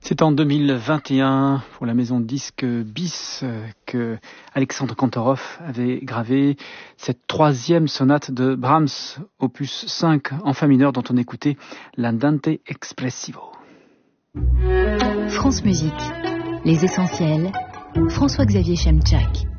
C'est en 2021, pour la maison de disques BIS, que Alexandre Kantorov avait gravé cette troisième sonate de Brahms, opus 5 en fa mineur, dont on écoutait l'Andante Expressivo. France Musique, les essentiels, François-Xavier Chemczak.